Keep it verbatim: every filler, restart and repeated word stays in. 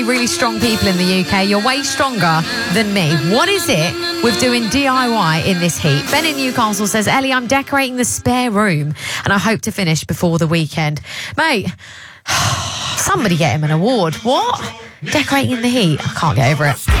Really strong people in the U K. You're way stronger than me. What is it with doing D I Y in this heat? Ben in Newcastle says, Ellie, I'm decorating the spare room and I hope to finish before the weekend. Mate, somebody get him an award. What? Decorating in the heat? I can't get over it.